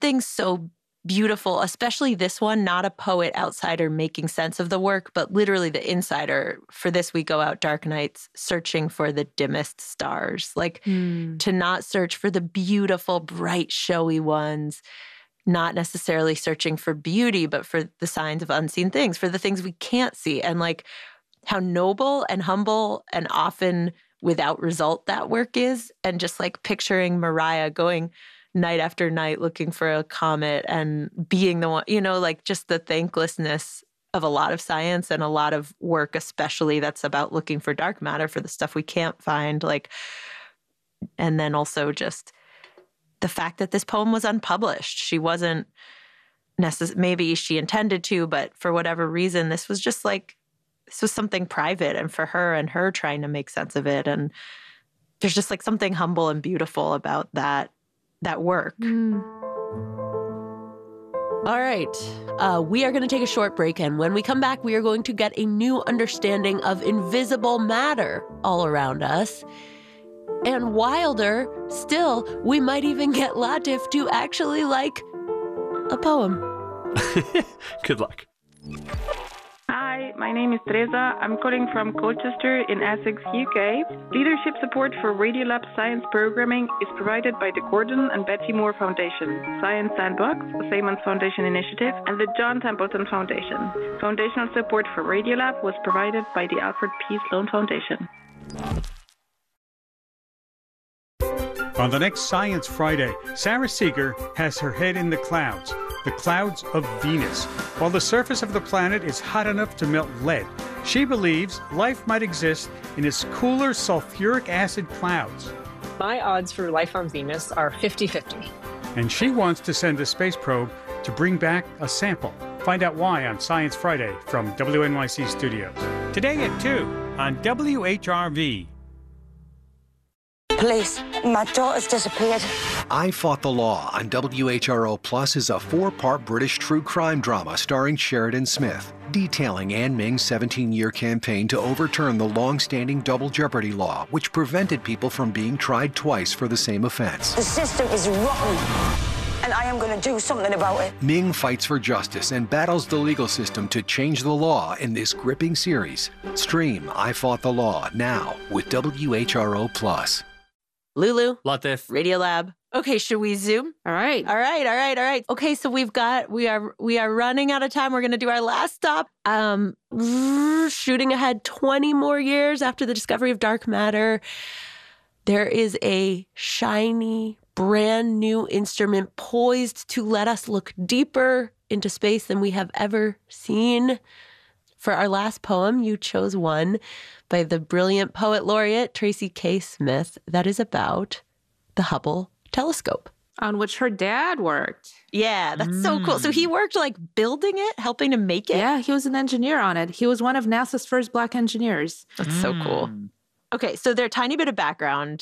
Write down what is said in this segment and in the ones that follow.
something so beautiful, especially this one, not a poet outsider making sense of the work, but literally the insider. For this, we go out dark nights searching for the dimmest stars, like to not search for the beautiful, bright, showy ones, not necessarily searching for beauty, but for the signs of unseen things, for the things we can't see. And like how noble and humble and often without result that work is. And just like picturing Mariah going night after night looking for a comet and being the one, like just the thanklessness of a lot of science and a lot of work, especially that's about looking for dark matter, for the stuff we can't find. Like, and then also just the fact that this poem was unpublished. She wasn't maybe she intended to, but for whatever reason, this was something private and for her and her trying to make sense of it. And there's just like something humble and beautiful about that work. All right. We are going to take a short break. And when we come back, we are going to get a new understanding of invisible matter all around us. And wilder still, we might even get Latif to actually like a poem. Good luck. Hi, my name is Teresa. I'm calling from Colchester in Essex, UK. Leadership support for Radiolab science programming is provided by the Gordon and Betty Moore Foundation, Science Sandbox, a Simons Foundation initiative, and the John Templeton Foundation. Foundational support for Radiolab was provided by the Alfred P. Sloan Foundation. On the next Science Friday, Sarah Seeger has her head in the clouds of Venus. While the surface of the planet is hot enough to melt lead, she believes life might exist in its cooler sulfuric acid clouds. My odds for life on Venus are 50-50. And she wants to send a space probe to bring back a sample. Find out why on Science Friday from WNYC Studios. Today at 2 on WHRV. Police, my daughter's disappeared. I Fought the Law on WHRO Plus is a 4-part British true crime drama starring Sheridan Smith, detailing Anne Ming's 17-year campaign to overturn the long-standing double jeopardy law, which prevented people from being tried twice for the same offense. The system is rotten, and I am going to do something about it. Ming fights for justice and battles the legal system to change the law in this gripping series. Stream I Fought the Law now with WHRO Plus. Lulu. Latif. Radiolab. Okay, should we zoom? All right. Okay, so we are running out of time. We're going to do our last stop. Shooting ahead 20 more years after the discovery of dark matter, there is a shiny, brand new instrument poised to let us look deeper into space than we have ever seen. For our last poem, you chose one by the brilliant poet laureate Tracy K. Smith that is about the Hubble telescope. On which her dad worked. Yeah, that's so cool. So he worked like building it, helping to make it? Yeah, he was an engineer on it. He was one of NASA's first Black engineers. That's so cool. Okay, so there's a tiny bit of background.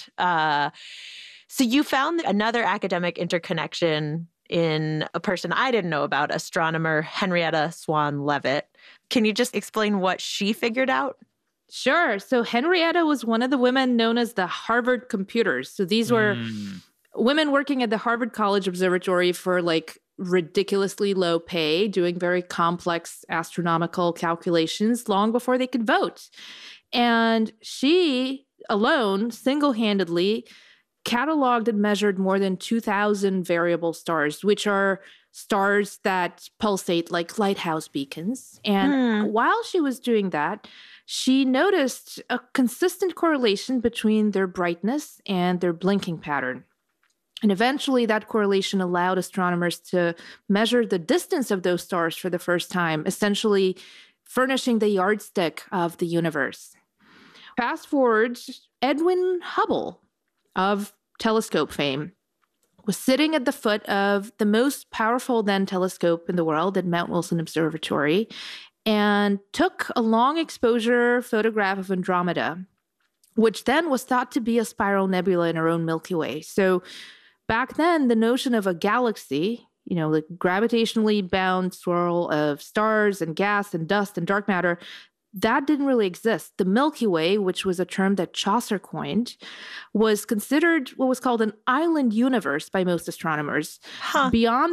So you found another academic interconnection in a person I didn't know about, astronomer Henrietta Swan Leavitt. Can you just explain what she figured out? Sure. So Henrietta was one of the women known as the Harvard computers. So these were women working at the Harvard College Observatory for like ridiculously low pay, doing very complex astronomical calculations long before they could vote. And she alone, single-handedly, cataloged and measured more than 2,000 variable stars, which are stars that pulsate like lighthouse beacons. And while she was doing that, she noticed a consistent correlation between their brightness and their blinking pattern. And eventually that correlation allowed astronomers to measure the distance of those stars for the first time, essentially furnishing the yardstick of the universe. Fast forward, Edwin Hubble of telescope fame was sitting at the foot of the most powerful then telescope in the world at Mount Wilson Observatory and took a long exposure photograph of Andromeda, which then was thought to be a spiral nebula in our own Milky Way. So back then, the notion of a galaxy, the gravitationally bound swirl of stars and gas and dust and dark matter, that didn't really exist. The Milky Way, which was a term that Chaucer coined, was considered what was called an island universe by most astronomers. Beyond